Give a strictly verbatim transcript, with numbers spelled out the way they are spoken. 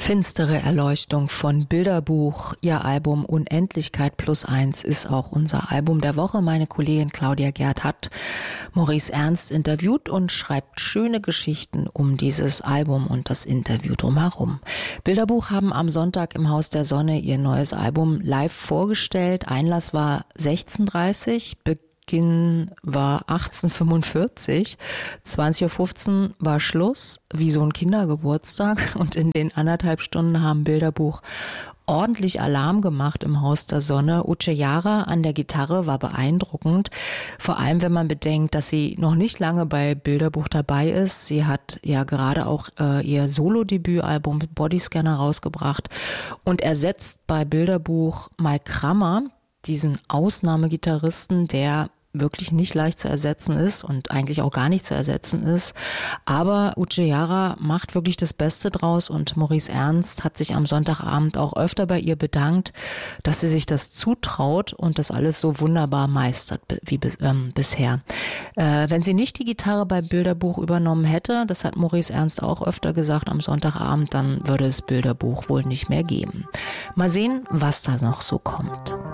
Finstere Erleuchtung von Bilderbuch. Ihr Album Unendlichkeit plus eins ist auch unser Album der Woche. Meine Kollegin Claudia Gerd hat Maurice Ernst interviewt und schreibt schöne Geschichten um dieses Album und das Interview drumherum. Bilderbuch haben am Sonntag im Haus der Sonne ihr neues Album live vorgestellt. Einlass war sechzehn Uhr dreißig, Beginn war achtzehn Uhr fünfundvierzig, zwanzig Uhr fünfzehn war Schluss, wie so ein Kindergeburtstag. Und in den anderthalb Stunden haben Bilderbuch ordentlich Alarm gemacht im Haus der Sonne. Uche Jara an der Gitarre war beeindruckend, vor allem wenn man bedenkt, dass sie noch nicht lange bei Bilderbuch dabei ist. Sie hat ja gerade auch äh, ihr Solo-Debütalbum Bodyscanner rausgebracht und ersetzt bei Bilderbuch Mike Krammer, diesen Ausnahmegitarristen, der wirklich nicht leicht zu ersetzen ist und eigentlich auch gar nicht zu ersetzen ist. Aber Uche Jara macht wirklich das Beste draus und Maurice Ernst hat sich am Sonntagabend auch öfter bei ihr bedankt, dass sie sich das zutraut und das alles so wunderbar meistert wie bis, ähm, bisher. Äh, wenn sie nicht die Gitarre bei Bilderbuch übernommen hätte, das hat Maurice Ernst auch öfter gesagt am Sonntagabend, dann würde es Bilderbuch wohl nicht mehr geben. Mal sehen, was da noch so kommt.